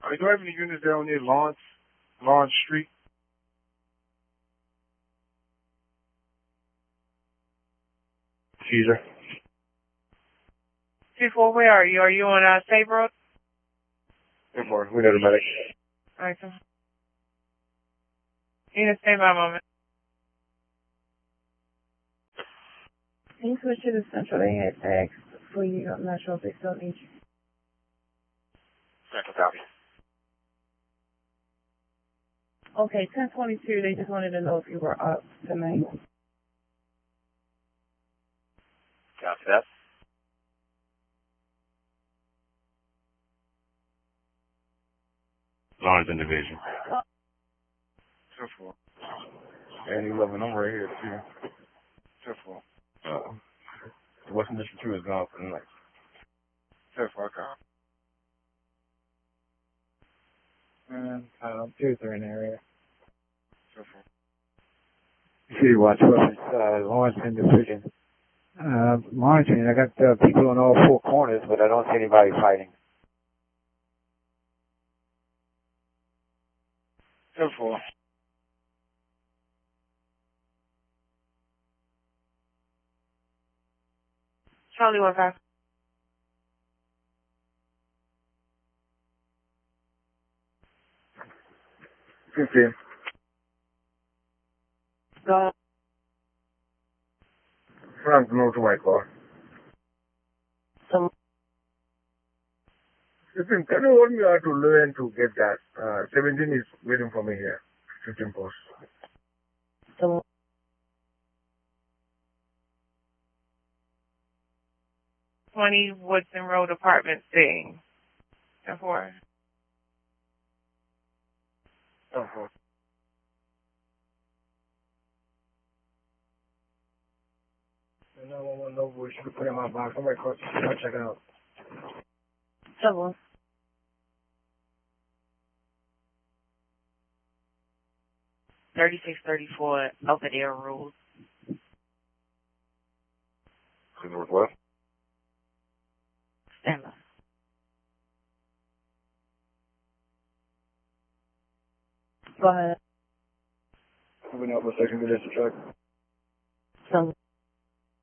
Do I have any units down near Lawrence Street? Caesar. 2-4, where are you? Are you on State Road? 2-4, we know the medic. Alright, so. You need to stay by a moment. Can you switch to the central? They had tags for you. I'm not sure if they still need you. Central copy. Okay, 1022, they just wanted to know if you were up tonight. Copy that. Lawrence in division. 2-4. And 11, I'm right here too. 2-4. Western District 2 is gone for the night. 2-4, copy. And 2-3 in the area. 2-4. City Watch reference, Lawrence in division. Lawrence, I got people on all four corners, but I don't see anybody fighting. 2-4. Charlie 1-5. Go. Frank, no to my car. So, 15, can you hold me out to learn to get that? 17 is waiting for me here. 15 post. so. 20 Woodson Road, apartment C. 4. 2-4. No one know we should put in my box. I'm right across the street. I'll check it out. Double. 3634 Belvedere Road. To northwest. Stand by. Go ahead. Moving up a second to this truck. So.